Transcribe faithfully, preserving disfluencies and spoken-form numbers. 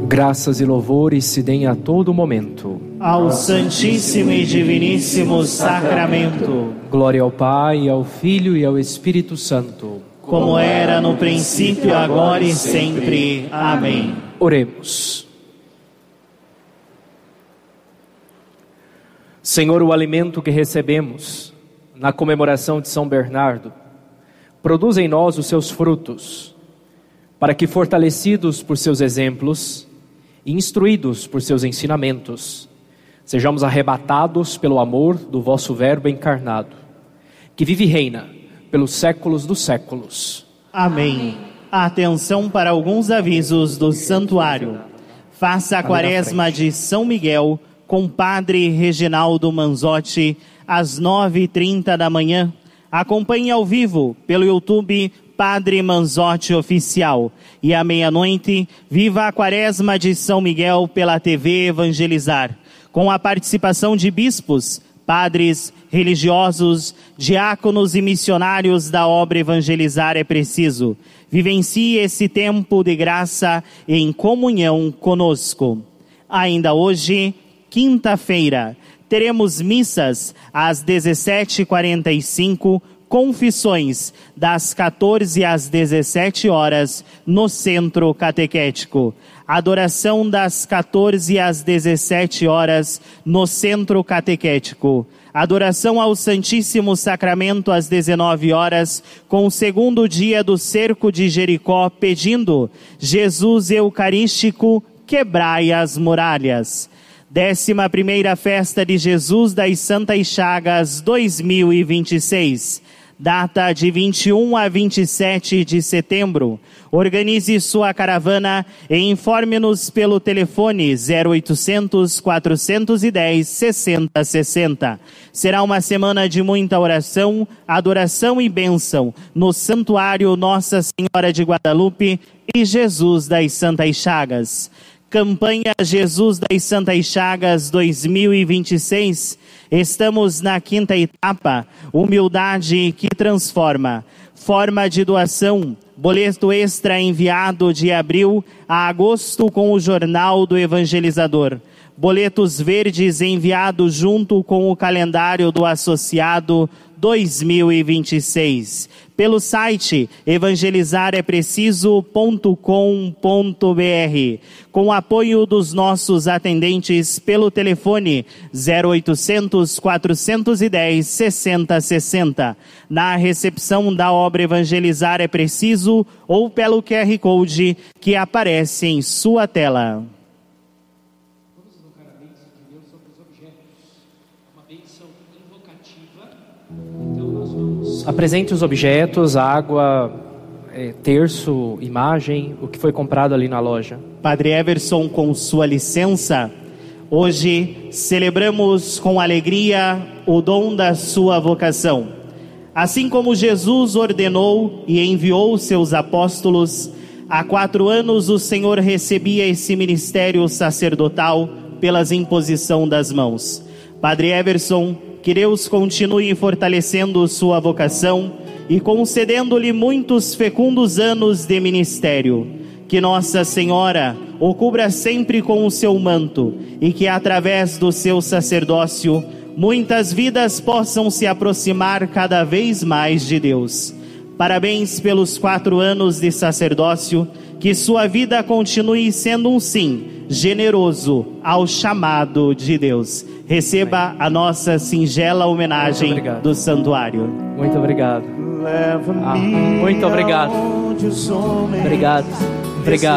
Graças e louvores se deem a todo momento ao Santíssimo e Diviníssimo Sacramento. Glória ao Pai, ao Filho e ao Espírito Santo, como era no princípio, agora e sempre. Amém. Oremos. Senhor, o alimento que recebemos na comemoração de São Bernardo produz em nós os seus frutos, para que, fortalecidos por seus exemplos e instruídos por seus ensinamentos, sejamos arrebatados pelo amor do vosso Verbo encarnado, que vive e reina pelos séculos dos séculos. Amém. Atenção para alguns avisos do santuário. Faça a quaresma de São Miguel com Padre Reginaldo Manzotti às nove e trinta da manhã. Acompanhe ao vivo pelo YouTube Padre Manzotti Oficial. E à meia-noite, viva a quaresma de São Miguel pela T V Evangelizar, com a participação de bispos, padres, religiosos, diáconos e missionários da obra Evangelizar é Preciso. Vivencie esse tempo de graça em comunhão conosco. Ainda hoje, quinta-feira, teremos missas às dezessete e quarenta e cinco, confissões das quatorze às dezessete horas no Centro Catequético. Adoração das quatorze às dezessete horas no Centro Catequético. Adoração ao Santíssimo Sacramento às dezenove horas, com o segundo dia do cerco de Jericó, pedindo: Jesus Eucarístico, quebrai as muralhas. Décima primeira Festa de Jesus das Santas Chagas dois mil e vinte e seis. Data de vinte e um a vinte e sete de setembro. Organize sua caravana e informe-nos pelo telefone zero oitocentos, quatrocentos e dez, sessenta sessenta. Será uma semana de muita oração, adoração e bênção no Santuário Nossa Senhora de Guadalupe e Jesus das Santas Chagas. Campanha Jesus das Santas Chagas dois mil e vinte e seis. Estamos na quinta etapa, humildade que transforma. Forma de doação, boleto extra enviado de abril a agosto com o Jornal do Evangelizador. Boletos verdes enviados junto com o calendário do associado dois mil e vinte e seis. Pelo site evangelizar é preciso ponto com ponto br. Com apoio dos nossos atendentes pelo telefone zero oitocentos, quatrocentos e dez, sessenta sessenta. Na recepção da obra Evangelizar é Preciso ou pelo Q R Code que aparece em sua tela. Apresente os objetos, água, é, terço, imagem, o que foi comprado ali na loja. Padre Everson, com sua licença, hoje celebramos com alegria o dom da sua vocação. Assim como Jesus ordenou e enviou seus apóstolos, há quatro anos o Senhor recebia esse ministério sacerdotal pelas imposição das mãos. Padre Everson, que Deus continue fortalecendo sua vocação e concedendo-lhe muitos fecundos anos de ministério. Que Nossa Senhora o cubra sempre com o seu manto e que através do seu sacerdócio muitas vidas possam se aproximar cada vez mais de Deus. Parabéns pelos quatro anos de sacerdócio, que sua vida continue sendo um sim generoso ao chamado de Deus. Receba a nossa singela homenagem do santuário. Muito obrigado. Ah, muito obrigado. Obrigado. Obrigado.